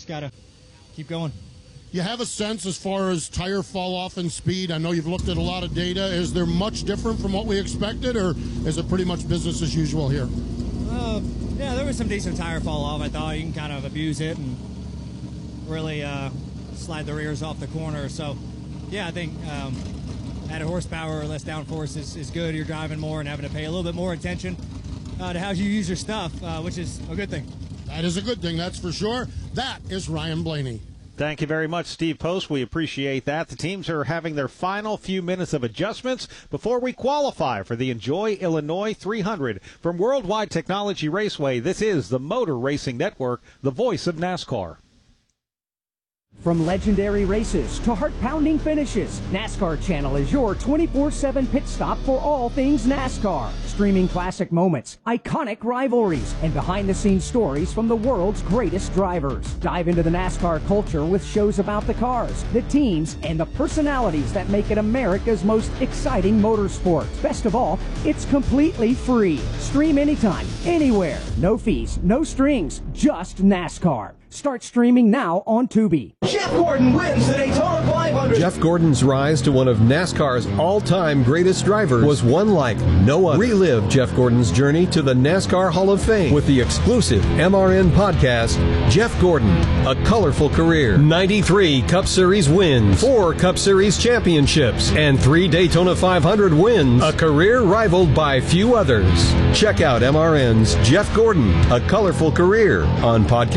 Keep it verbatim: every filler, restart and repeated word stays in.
just got to keep going. You have a sense as far as tire fall off and speed? I know you've looked at a lot of data. Is there much different from what we expected, or is it pretty much business as usual here? Uh, yeah, there was some decent tire fall off. I thought you can kind of abuse it and really uh, slide the rears off the corner. So, yeah, I think um, added horsepower or less downforce is, is good. You're driving more and having to pay a little bit more attention uh, to how you use your stuff, uh, which is a good thing. That is a good thing, that's for sure. That is Ryan Blaney. Thank you very much, Steve Post. We appreciate that. The teams are having their final few minutes of adjustments before we qualify for the Enjoy Illinois three hundred. From Worldwide Technology Raceway, this is the Motor Racing Network, the voice of NASCAR. From legendary races to heart-pounding finishes, NASCAR Channel is your twenty-four seven pit stop for all things NASCAR. Streaming classic moments, iconic rivalries, and behind-the-scenes stories from the world's greatest drivers. Dive into the NASCAR culture with shows about the cars, the teams, and the personalities that make it America's most exciting motorsport. Best of all, it's completely free. Stream anytime, anywhere. No fees, no strings, just NASCAR. Start streaming now on Tubi. Jeff Gordon wins the Daytona five hundred. Jeff Gordon's rise to one of NASCAR's all-time greatest drivers was one like no other. Relive Jeff Gordon's journey to the NASCAR Hall of Fame with the exclusive M R N podcast, Jeff Gordon, A Colorful Career. ninety-three Cup Series wins, four Cup Series championships, and three Daytona five hundred wins, a career rivaled by few others. Check out M R N's Jeff Gordon, A Colorful Career on podcast.